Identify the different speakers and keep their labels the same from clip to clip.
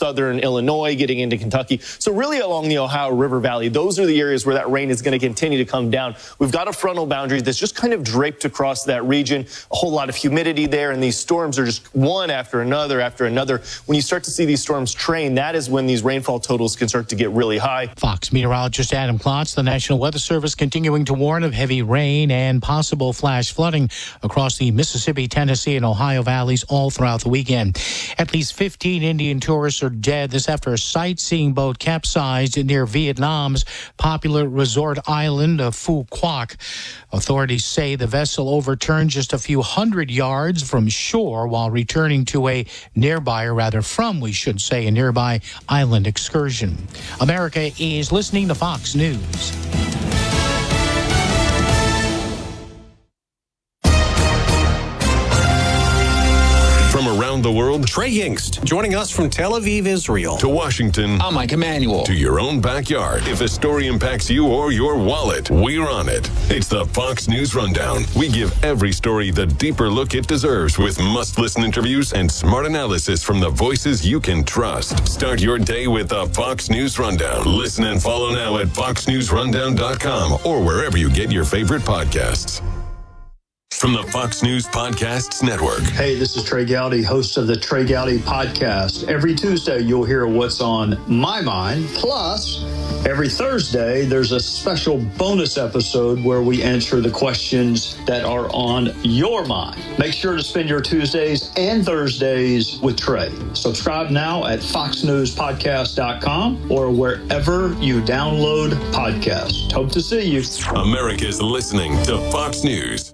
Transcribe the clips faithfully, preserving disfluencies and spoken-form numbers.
Speaker 1: southern Illinois, getting into Kentucky. So really along the Ohio River Valley, those are the areas where that rain is going to continue to come down. We've got a frontal boundary that's just kind of draped across that region, a whole lot of humidity there, and these storms are just one after another after another. When you start to see these storms train, that is when these rainfall totals can start to get really high.
Speaker 2: Fox meteorologist Adam Klotz. The National Weather Service continuing to warn of heavy rain and possible flash flooding across the Mississippi, Tennessee, and Ohio valleys all throughout the weekend. At least fifteen Indian tourists are dead. This after a sightseeing boat capsized near Vietnam's popular resort island of Phu Quoc. Authorities say the vessel overturned just a few hundred yards from shore while returning to a nearby, or rather from, we should say, a nearby island excursion. America is listening to Fox News.
Speaker 3: From around the world,
Speaker 4: Trey Yingst, joining us from Tel Aviv, Israel.
Speaker 3: To Washington,
Speaker 5: I'm Mike Emanuel.
Speaker 3: To your own backyard. If a story impacts you or your wallet, we're on it. It's the Fox News Rundown. We give every story the deeper look it deserves with must-listen interviews and smart analysis from the voices you can trust. Start your day with the Fox News Rundown. Listen and follow now at fox news rundown dot com or wherever you get your favorite podcasts. From the Fox News Podcasts Network.
Speaker 6: Hey, this is Trey Gowdy, host of the Trey Gowdy Podcast. Every Tuesday, you'll hear what's on my mind. Plus, every Thursday, there's a special bonus episode where we answer the questions that are on your mind. Make sure to spend your Tuesdays and Thursdays with Trey. Subscribe now at fox news podcast dot com or wherever you download podcasts. Hope to see you.
Speaker 3: America's listening to Fox News.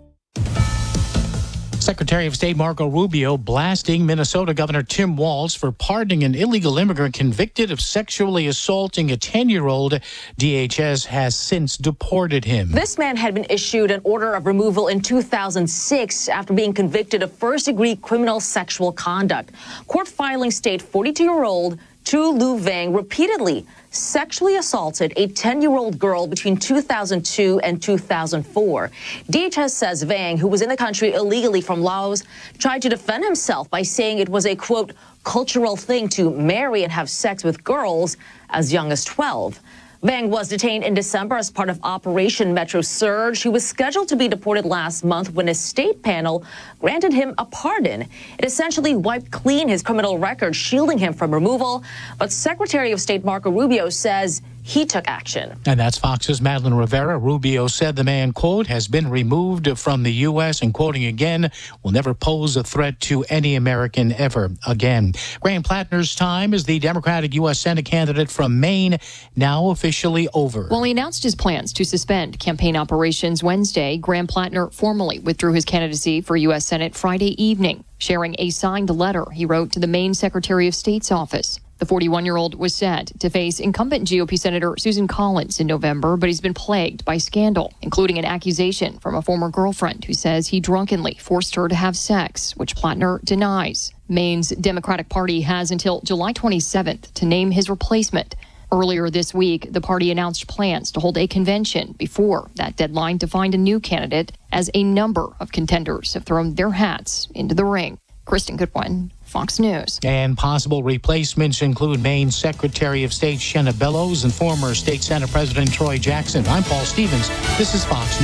Speaker 2: Secretary of State Marco Rubio blasting Minnesota Governor Tim Walz for pardoning an illegal immigrant convicted of sexually assaulting a ten-year-old. D H S has since deported him.
Speaker 7: This man had been issued an order of removal in two thousand six after being convicted of first-degree criminal sexual conduct. Court filings state forty-two-year-old Tu Lu Vang repeatedly sexually assaulted a ten-year-old girl between two thousand two and two thousand four. D H S says Vang, who was in the country illegally from Laos, tried to defend himself by saying it was a, quote, cultural thing to marry and have sex with girls as young as twelve. Vang was detained in December as part of Operation Metro Surge. He was scheduled to be deported last month when a state panel granted him a pardon. It essentially wiped clean his criminal record, shielding him from removal. But Secretary of State Marco Rubio says he took action.
Speaker 2: And that's Fox's Madeline Rivera. Rubio said the man, quote, has been removed from the U S and, quoting again, will never pose a threat to any American ever again. Graham Plattner's time as the Democratic U S Senate candidate from Maine now officially over.
Speaker 8: Well, he announced his plans to suspend campaign operations Wednesday. Graham Plattner formally withdrew his candidacy for U S Senate Friday evening, sharing a signed letter he wrote to the Maine Secretary of State's office. The forty-one-year-old was set to face incumbent G O P Senator Susan Collins in November, but he's been plagued by scandal, including an accusation from a former girlfriend who says he drunkenly forced her to have sex, which Plattner denies. Maine's Democratic Party has until July twenty-seventh to name his replacement. Earlier this week, the party announced plans to hold a convention before that deadline to find a new candidate, as a number of contenders have thrown their hats into the ring. Kristen Goodwin, Fox News.
Speaker 2: And possible replacements include Maine Secretary of State Shenna Bellows and former State Senate President Troy Jackson. I'm Paul Stevens. This is Fox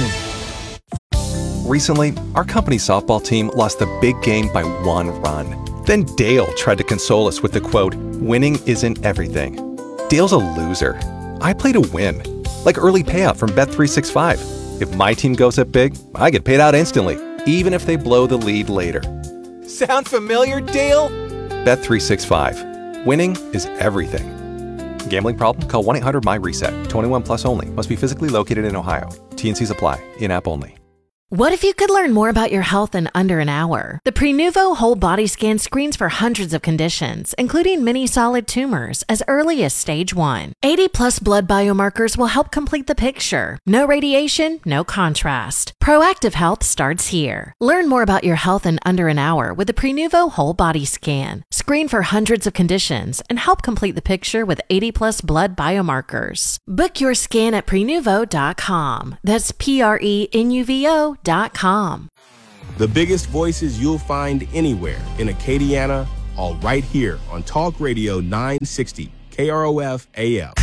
Speaker 2: News.
Speaker 9: Recently, our company's softball team lost the big game by one run. Then Dale tried to console us with the quote, winning isn't everything. Dale's a loser. I play to win. Like early payout from Bet three sixty-five. If my team goes up big, I get paid out instantly, even if they blow the lead later. Sound familiar, Dale? Bet three sixty-five. Winning is everything. Gambling problem? Call one eight hundred M Y reset. twenty-one plus only. Must be physically located in Ohio. T and Cs apply. In-app only.
Speaker 10: What if you could learn more about your health in under an hour? The Prenuvo Whole Body Scan screens for hundreds of conditions, including many solid tumors, as early as stage one. eighty plus blood biomarkers will help complete the picture. No radiation, no contrast. Proactive health starts here. Learn more about your health in under an hour with the Prenuvo Whole Body Scan. Screen for hundreds of conditions and help complete the picture with eighty plus blood biomarkers. Book your scan at prenuvo dot com. That's P R E N U V O dot com.
Speaker 11: The biggest voices you'll find anywhere in Acadiana,
Speaker 5: all right here on Talk Radio nine sixty, K R O F A M.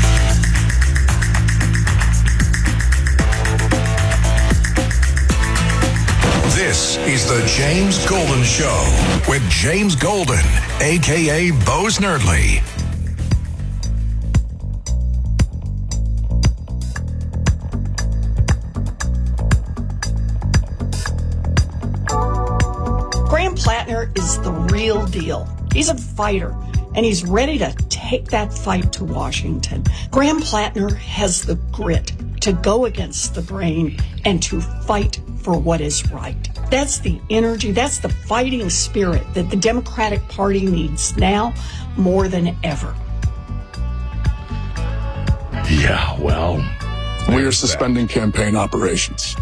Speaker 11: This is the James Golden Show with James Golden, a k a. Bo Snerdley.
Speaker 12: Graham Plattner is the real deal. He's a fighter, and he's ready to take that fight to Washington. Graham Plattner has the grit to go against the grain and to fight for what is right. That's the energy, that's the fighting spirit that the Democratic Party needs now more than ever.
Speaker 13: Yeah, well,
Speaker 14: we are suspending campaign operations.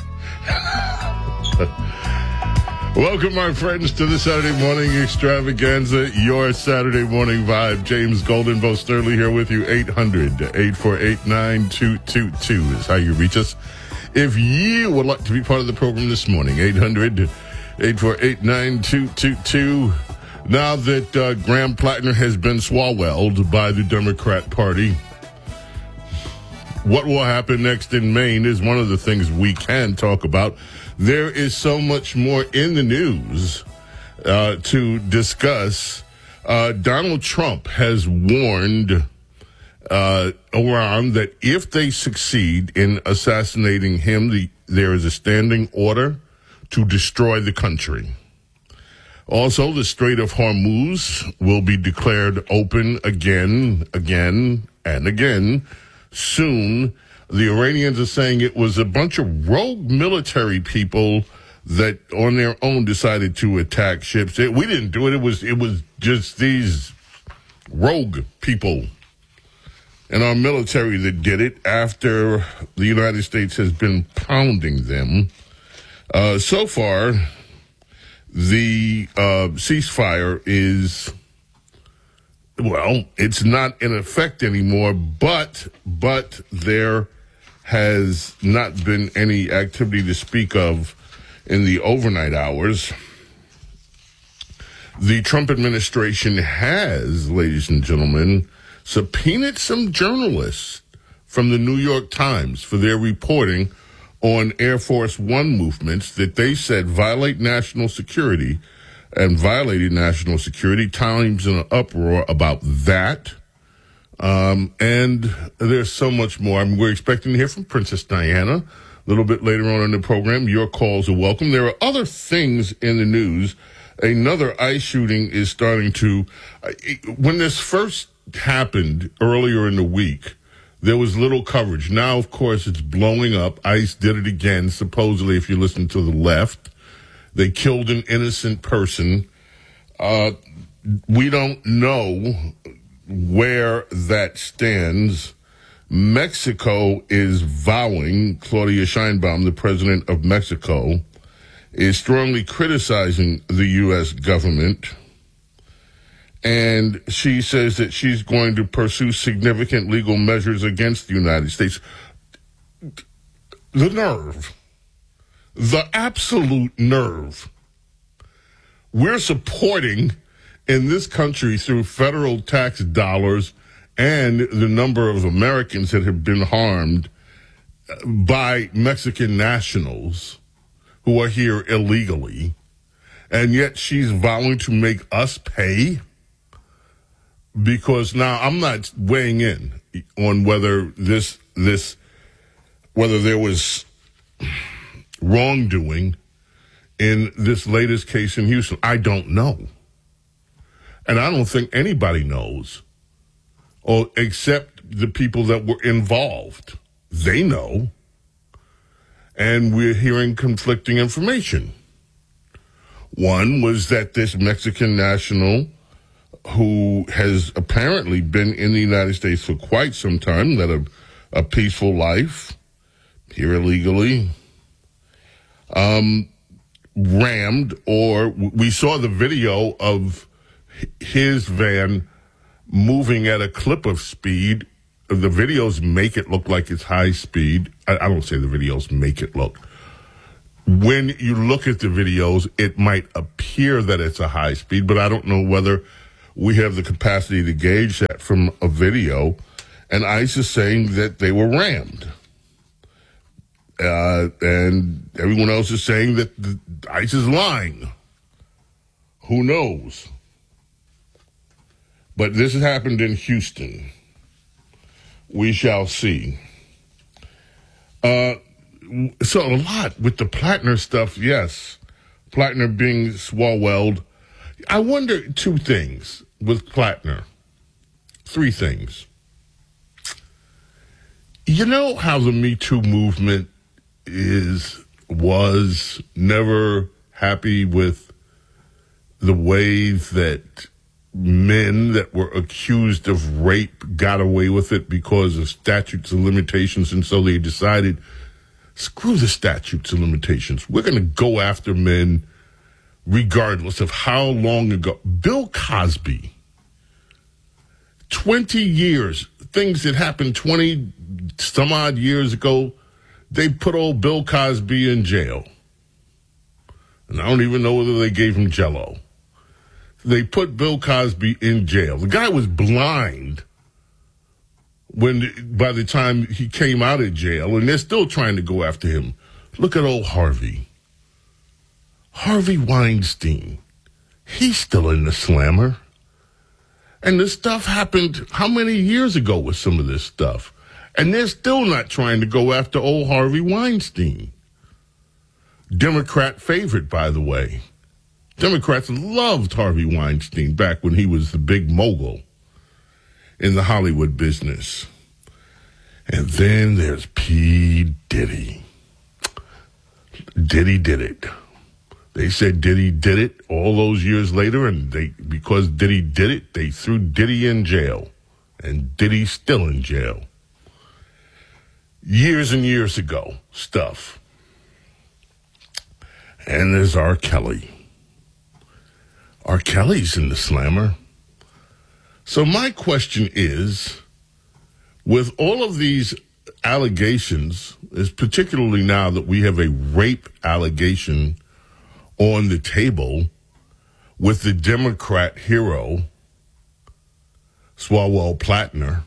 Speaker 13: Welcome, my friends, to the Saturday morning extravaganza, your Saturday morning vibe. James Golden, Bo Snerdley here with you. eight hundred, eight four eight, nine two two two is how you reach us. If you would like to be part of the program this morning, eight hundred, eight four eight, nine two two two. Now that uh, Graham Plattner has been swallowed by the Democrat Party, what will happen next in Maine is one of the things we can talk about. There is so much more in the news uh, to discuss. Uh, Donald Trump has warned uh, Iran that if they succeed in assassinating him, the, there is a standing order to destroy the country. Also, the Strait of Hormuz will be declared open again, again, and again soon. The Iranians are saying it was a bunch of rogue military people that on their own decided to attack ships. It, we didn't do it. It was it was just these rogue people in our military that did it after the United States has been pounding them. Uh, so far, the uh, ceasefire is, well, it's not in effect anymore, but but there has not been any activity to speak of in the overnight hours. The Trump administration has, ladies and gentlemen, subpoenaed some journalists from the New York Times for their reporting on Air Force One movements that they said violate national security and violated national security. Times in an uproar about that. Um, and there's so much more. I mean, we're expecting to hear from Princess Diana a little bit later on in the program. Your calls are welcome. There are other things in the news. Another ICE shooting is starting to, uh, when this first happened earlier in the week, there was little coverage. Now, of course, it's blowing up. ICE did it again, supposedly, if you listen to the left. They killed an innocent person. Uh, we don't know where that stands. Mexico is vowing, Claudia Sheinbaum, the president of Mexico, is strongly criticizing the U S government. And she says that she's going to pursue significant legal measures against the United States. The nerve. The absolute nerve. We're supporting in this country through federal tax dollars and the number of Americans that have been harmed by Mexican nationals who are here illegally, and yet she's vowing to make us pay? Because now I'm not weighing in on whether this this whether there was wrongdoing in this latest case in Houston. I don't know. And I don't think anybody knows, or except the people that were involved. They know. And we're hearing conflicting information. One was that this Mexican national, who has apparently been in the United States for quite some time, led a, a peaceful life here illegally, um, rammed, or we saw the video of his van moving at a clip of speed. The videos make it look like it's high speed. I, I don't say the videos make it look. when you look at the videos, it might appear that it's a high speed, but I don't know whether we have the capacity to gauge that from a video. And ICE is saying that they were rammed. Uh, and everyone else is saying that the, ICE is lying. Who knows? But this has happened in Houston. We shall see. Uh, so a lot with the Plattner stuff, yes. Plattner being Swalwelled. I wonder two things with Plattner. Three things. You know how the Me Too movement is, was never happy with the way that men that were accused of rape got away with it because of statutes of limitations, and so they decided, screw the statutes of limitations. We're going to go after men regardless of how long ago. Bill Cosby, twenty years, things that happened twenty some odd years ago, they put old Bill Cosby in jail. And I don't even know whether they gave him Jell-O. They put Bill Cosby in jail. The guy was blind when, by the time he came out of jail, and they're still trying to go after him. Look at old Harvey. Harvey Weinstein. He's still in the slammer. And this stuff happened how many years ago with some of this stuff? And they're still not trying to go after old Harvey Weinstein. Democrat favorite, by the way. Democrats loved Harvey Weinstein back when he was the big mogul in the Hollywood business. And then there's P. Diddy. Diddy did it. They said Diddy did it all those years later, and they because Diddy did it, they threw Diddy in jail. And Diddy's still in jail. Years and years ago stuff. And there's R. Kelly. R. Kelly's in the slammer. So my question is, with all of these allegations, is particularly now that we have a rape allegation on the table with the Democrat hero, Swalwell Plattner,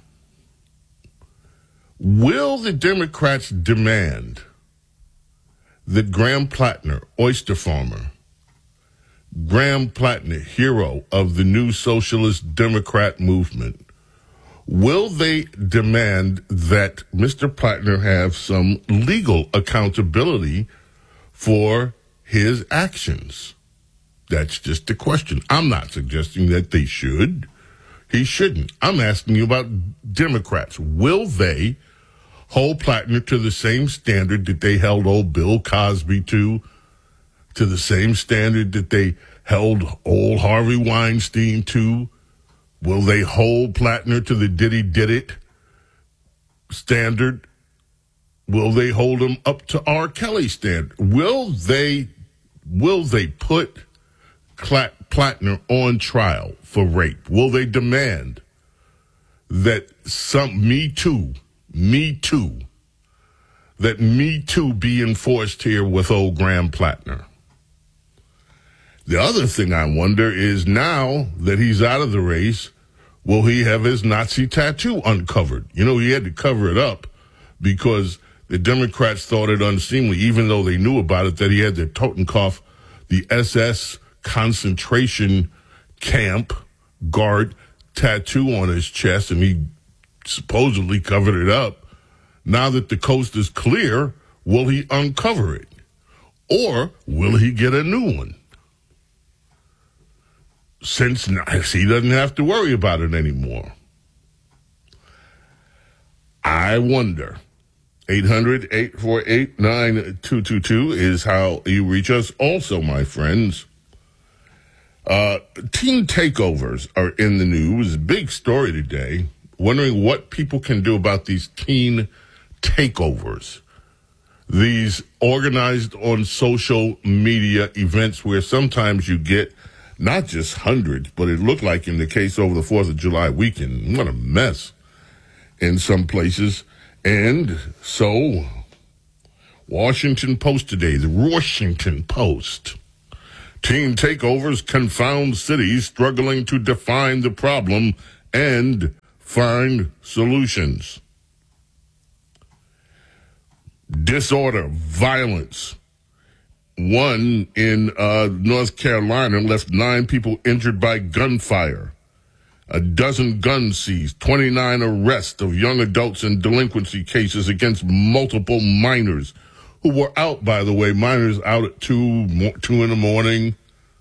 Speaker 13: will the Democrats demand that Graham Plattner, oyster farmer, Graham Plattner, hero of the new socialist Democrat movement, will they demand that Mister Plattner have some legal accountability for his actions? That's just a question. I'm not suggesting that they should. He shouldn't. I'm asking you about Democrats. Will they hold Plattner to the same standard that they held old Bill Cosby to, to the same standard that they held old Harvey Weinstein to? Will they hold Plattner to the Diddy did it standard? Will they hold him up to R. Kelly standard? Will they, will they put Plattner on trial for rape? Will they demand that some Me Too, Me Too, that Me Too be enforced here with old Graham Plattner? The other thing I wonder is, now that he's out of the race, will he have his Nazi tattoo uncovered? You know, he had to cover it up because the Democrats thought it unseemly, even though they knew about it, that he had the Totenkopf, the S S concentration camp guard tattoo on his chest, and he supposedly covered it up. Now that the coast is clear, will he uncover it? Or will he get a new one? Since he doesn't have to worry about it anymore. I wonder. eight hundred, eight four eight, nine two two two is how you reach us. Also, my friends, uh, teen takeovers are in the news. Big story today. Wondering what people can do about these teen takeovers. These organized on social media events where sometimes you get not just hundreds, but it looked like in the case over the fourth of July weekend, what a mess in some places. And so Washington Post today, the Washington Post. Teen takeovers confound cities struggling to define the problem and find solutions. Disorder, violence. One in uh, North Carolina left nine people injured by gunfire. A dozen guns seized, twenty-nine arrests of young adults in delinquency cases against multiple minors who were out, by the way, minors out at two, two in the morning.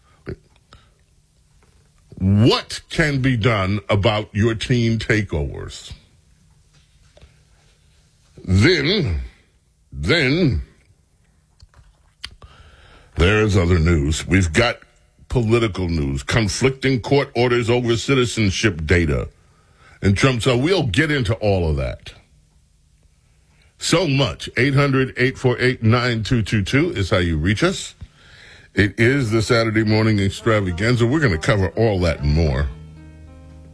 Speaker 13: What can be done about your teen takeovers? Then, then, there's other news. We've got political news, conflicting court orders over citizenship data. And Trump said, we'll get into all of that. So much. eight hundred, eight four eight, nine two two two is how you reach us. It is the Saturday morning extravaganza. We're going to cover all that and more.